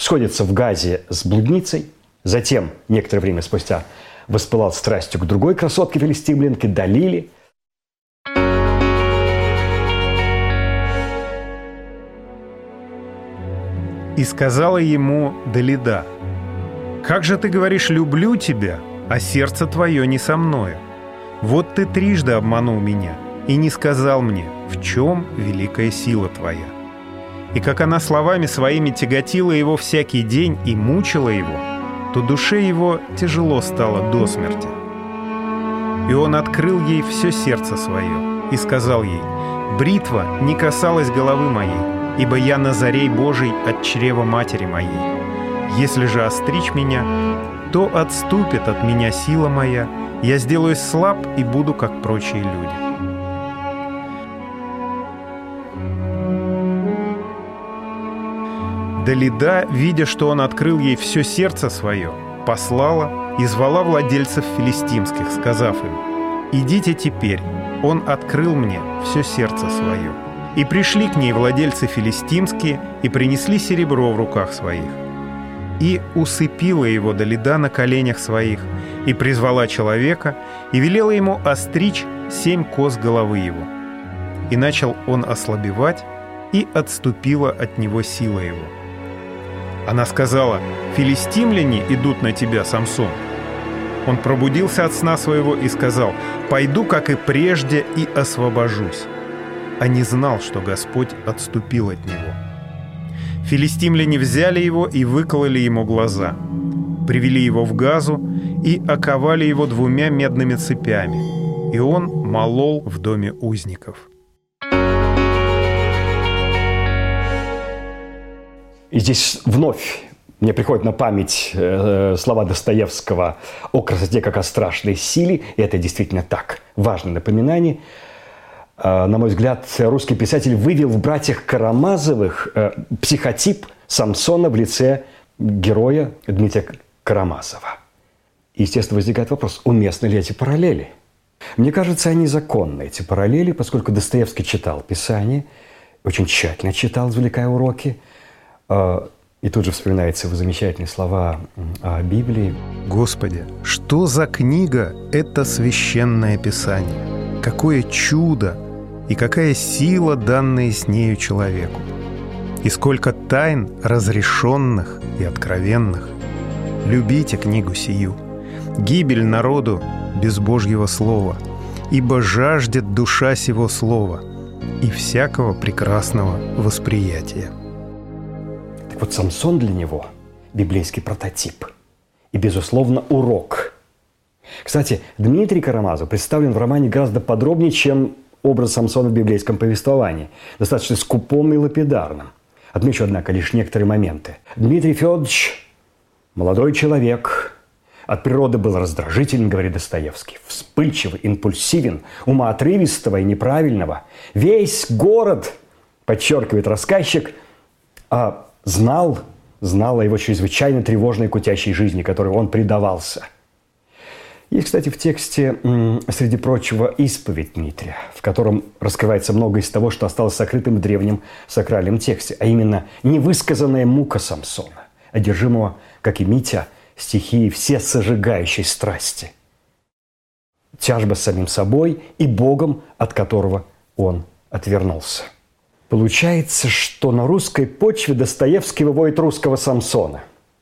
сходится в Газе с блудницей, затем, некоторое время спустя, воспылал страстью к другой красотке-филистимлянке Далиле. И сказала ему Далида: «Как же ты говоришь, люблю тебя, а сердце твое не со мною? Вот ты трижды обманул меня и не сказал мне, в чем великая сила твоя». И как она словами своими тяготила его всякий день и мучила его, то душе его тяжело стало до смерти. И он открыл ей все сердце свое и сказал ей: «Бритва не касалась головы моей, ибо я Назарей Божий от чрева матери моей. Если же остричь меня, то отступит от меня сила моя, я сделаюсь слаб и буду, как прочие люди». Далида, видя, что он открыл ей все сердце свое, послала и звала владельцев филистимских, сказав им: «Идите теперь, он открыл мне все сердце свое». И пришли к ней владельцы филистимские и принесли серебро в руках своих. И усыпила его Далида на коленях своих, и призвала человека, и велела ему остричь 7 кос головы его. И начал он ослабевать, и отступила от него сила его. Она сказала: «Филистимляне идут на тебя, Самсон». Он пробудился от сна своего и сказал: «Пойду, как и прежде, и освобожусь». А не знал, что Господь отступил от него. Филистимляне взяли его и выкололи ему глаза, привели его в Газу и оковали его 2 медными цепями, и он молол в доме узников. И здесь вновь мне приходят на память слова Достоевского о красоте как о страшной силе, и это действительно так. Важное напоминание. На мой взгляд, русский писатель вывел в «Братьях Карамазовых» психотип Самсона в лице героя Дмитрия Карамазова. И, естественно, возникает вопрос, уместны ли эти параллели? Мне кажется, они законны, эти параллели, поскольку Достоевский читал Писание, очень тщательно читал, извлекая уроки. И тут же вспоминаются его замечательные слова о Библии. «Господи, что за книга – это священное Писание? Какое чудо и какая сила, данная с нею человеку! И сколько тайн разрешенных и откровенных! Любите книгу сию! Гибель народу без Божьего слова, ибо жаждет душа сего слова и всякого прекрасного восприятия». Так вот, Самсон для него – библейский прототип и, безусловно, урок. Кстати, Дмитрий Карамазов представлен в романе гораздо подробнее, чем образ Самсона в библейском повествовании, достаточно скупом и лапидарным. Отмечу, однако, лишь некоторые моменты. Дмитрий Федорович – молодой человек, от природы был раздражителен, говорит Достоевский, вспыльчивый, импульсивен, умоотрывистого и неправильного. Весь город, подчеркивает рассказчик, знал о его чрезвычайно тревожной кутящей жизни, которой он предавался. Есть, кстати, в тексте, среди прочего, исповедь Дмитрия, в котором раскрывается многое из того, что осталось сокрытым в древнем сакральном тексте, а именно невысказанная мука Самсона, одержимого, как и Митя, стихией всесожигающей страсти. Тяжба с самим собой и Богом, от которого он отвернулся. Получается, что на русской почве Достоевский выводит русского Самсона.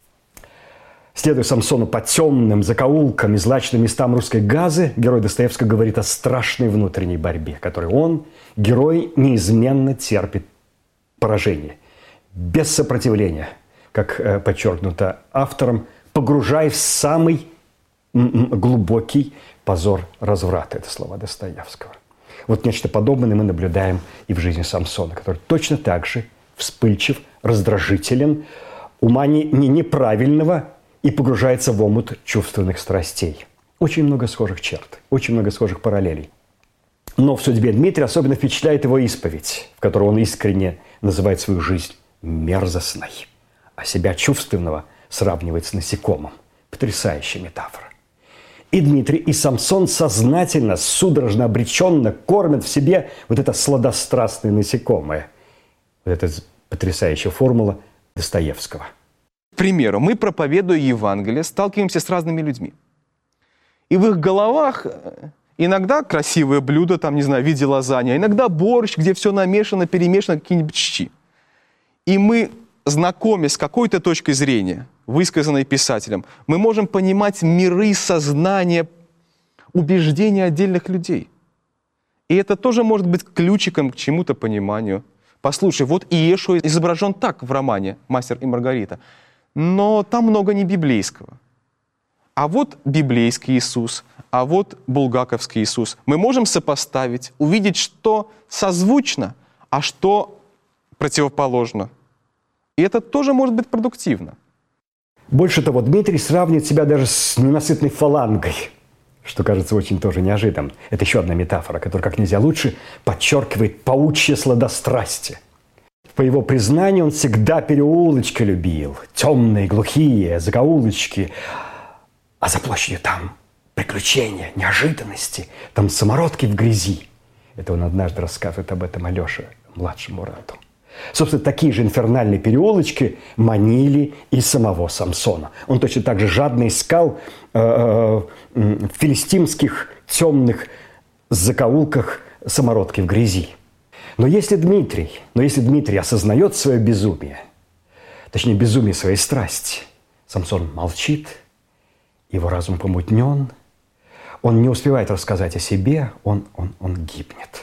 Следуя Самсону по темным закоулкам и злачным местам русской Газы, герой Достоевского говорит о страшной внутренней борьбе, которой он, герой, неизменно терпит поражение. Без сопротивления, как подчеркнуто автором, погружаясь в самый глубокий позор разврата. Это слова Достоевского. Вот нечто подобное мы наблюдаем и в жизни Самсона, который точно так же вспыльчив, раздражителен, ума неправильного и погружается в омут чувственных страстей. Очень много схожих черт, очень много схожих параллелей. Но в судьбе Дмитрия особенно впечатляет его исповедь, в которой он искренне называет свою жизнь мерзостной, а себя чувственного сравнивает с насекомым. Потрясающая метафора. И Дмитрий, и Самсон сознательно, судорожно, обреченно кормят в себе вот это сладострастное насекомое. Вот эта потрясающая формула Достоевского. примеру, мы, проповедуя Евангелие, сталкиваемся с разными людьми. И в их головах иногда красивое блюдо, там, не знаю, в виде лазаньи, а иногда борщ, где все намешано, перемешано, какие-нибудь щи. И мы, знакомясь с какой-то точкой зрения, высказанной писателем, мы можем понимать миры, сознания, убеждения отдельных людей. И это тоже может быть ключиком к чему-то пониманию. Послушай, вот Иешуа изображен так в романе «Мастер и Маргарита», но там много не библейского. А вот библейский Иисус, а вот булгаковский Иисус. Мы можем сопоставить, увидеть, что созвучно, а что противоположно. И это тоже может быть продуктивно. Больше того, Дмитрий сравнивает себя даже с ненасытной фалангой, что кажется очень тоже неожиданным. Это еще одна метафора, которая как нельзя лучше подчеркивает паучье сладострастие. По его признанию, он всегда переулочки любил, темные, глухие, закоулочки. А за площадью там приключения, неожиданности, там самородки в грязи. Это он однажды рассказывает об этом Алёше, младшему брату. Собственно, такие же инфернальные переулочки манили и самого Самсона. Он точно так же жадно искал в филистимских темных закоулках самородки в грязи. Но если Дмитрий осознает свое безумие, точнее, безумие своей страсти, Самсон молчит, его разум помутнен, он не успевает рассказать о себе, он гибнет.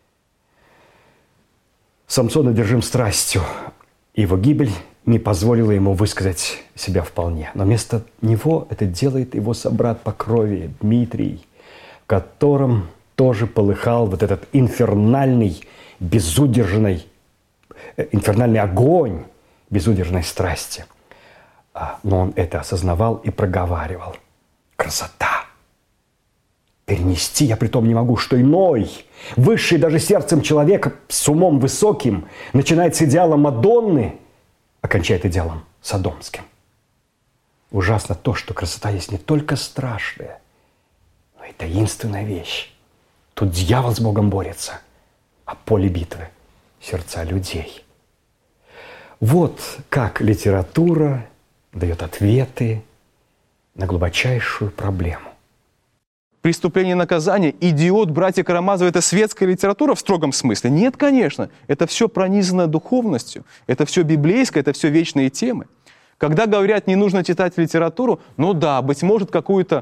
Самсон одержим страстью, его гибель не позволила ему высказать себя вполне. Но вместо него это делает его собрат по крови Дмитрий, в котором тоже полыхал вот этот инфернальный огонь безудержной страсти. Но он это осознавал и проговаривал. Красота! Перенести я притом не могу, что иной, высший даже сердцем человека, с умом высоким, начинает с идеала Мадонны, а кончает идеалом содомским. Ужасно то, что красота есть не только страшная, но и таинственная вещь. Тут дьявол с Богом борется, а поле битвы – сердца людей. Вот как литература дает ответы на глубочайшую проблему. Преступление и наказание, идиот, братья Карамазовы – это светская литература в строгом смысле? Нет, конечно. Это все пронизано духовностью, это все библейское, это все вечные темы. Когда говорят, не нужно читать литературу, ну да, быть может, какую-то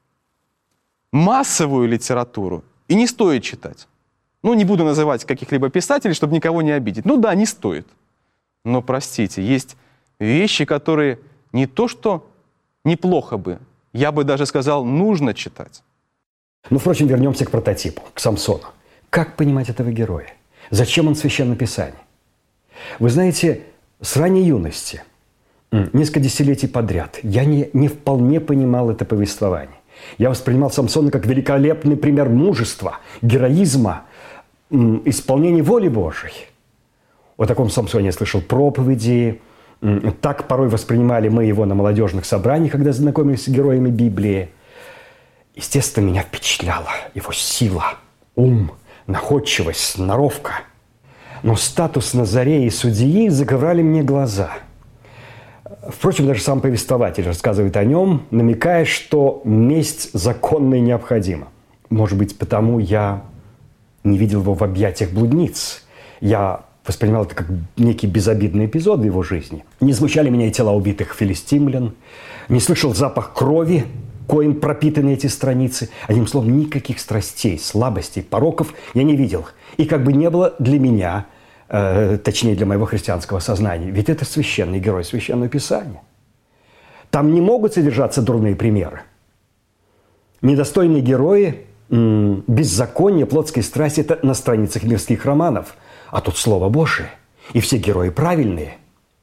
массовую литературу и не стоит читать. Ну, не буду называть каких-либо писателей, чтобы никого не обидеть. Ну да, не стоит. Но, простите, есть вещи, которые не то что неплохо бы, я бы даже сказал, нужно читать. Ну, впрочем, вернемся к прототипу, к Самсону. Как понимать этого героя? Зачем он в Священном Писании? Вы знаете, с ранней юности, несколько десятилетий подряд, я не вполне понимал это повествование. Я воспринимал Самсона как великолепный пример мужества, героизма, исполнения воли Божией. О таком Самсоне я слышал проповеди. Так порой воспринимали мы его на молодежных собраниях, когда знакомились с героями Библии. Естественно, меня впечатляла его сила, ум, находчивость, сноровка. Но статус Назарея и судьи закрывали мне глаза. Впрочем, даже сам повествователь рассказывает о нем, намекая, что месть законна и необходима. Может быть, потому я не видел его в объятиях блудниц. Я воспринимал это как некий безобидный эпизод в его жизни. Не смущали меня и тела убитых филистимлян, не слышал запах крови, коим пропитаны эти страницы. Одним словом, никаких страстей, слабостей, пороков я не видел. И как бы не было для меня, точнее для моего христианского сознания, ведь это священный герой Священного Писания. Там не могут содержаться дурные примеры. Недостойные герои, беззаконие, плотские страсти – это на страницах мирских романов. А тут Слово Божие, и все герои правильные.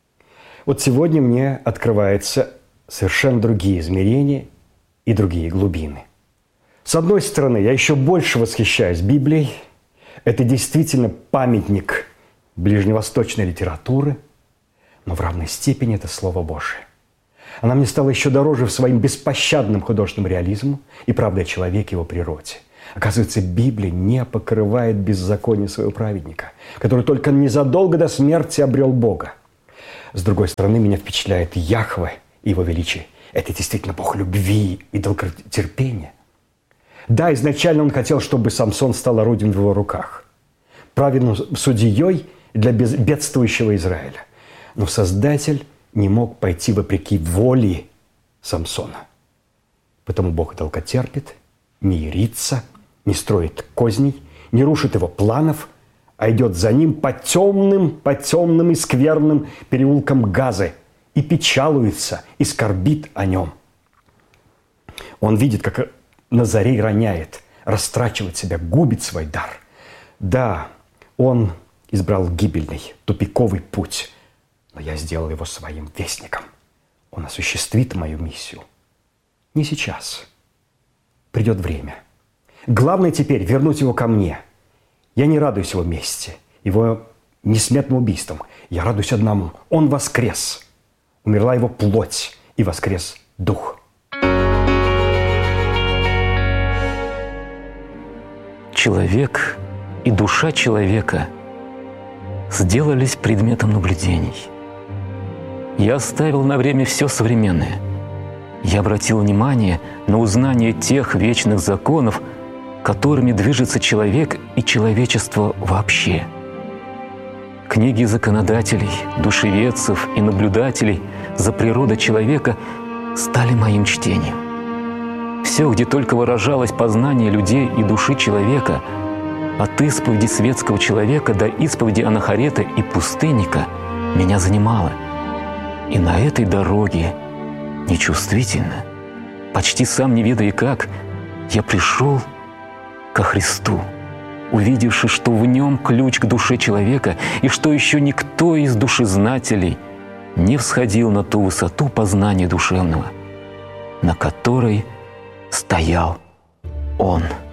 Вот сегодня мне открываются совершенно другие измерения и другие глубины. С одной стороны, я еще больше восхищаюсь Библией. Это действительно памятник ближневосточной литературы, но в равной степени это Слово Божие. Она мне стала еще дороже в своим беспощадным художественным реализмом и правдой о человеке и его природе. Оказывается, Библия не покрывает беззаконие своего праведника, который только незадолго до смерти обрел Бога. С другой стороны, меня впечатляет Яхве и Его величие. Это действительно Бог любви и долготерпения. Да, изначально он хотел, чтобы Самсон стал орудием в его руках, правильным судьей для бедствующего Израиля. Но Создатель не мог пойти вопреки воле Самсона. Потому Бог долготерпит, не ярится, не строит козней, не рушит его планов, а идет за ним по темным и скверным переулкам Газы и печалуется, и скорбит о нем. Он видит, как Назарей роняет, растрачивает себя, губит свой дар. Да, он избрал гибельный, тупиковый путь, но я сделал его своим вестником. Он осуществит мою миссию. Не сейчас. Придет время. Главное теперь вернуть его ко мне. Я не радуюсь его мести, его несметным убийством. Я радуюсь одному. Он воскрес. Умерла его плоть, и воскрес дух. Человек и душа человека сделались предметом наблюдений. Я оставил на время все современное. Я обратил внимание на узнание тех вечных законов, которыми движется человек и человечество вообще. Книги законодателей, душеведцев и наблюдателей за природой человека стали моим чтением. Все, где только выражалось познание людей и души человека, от исповеди светского человека до исповеди анахарета и пустынника, меня занимало. И на этой дороге, нечувствительно, почти сам не ведая как, я пришел ко Христу, увидевши, что в нем ключ к душе человека и что еще никто из душезнателей не всходил на ту высоту познания душевного, на которой стоял Он.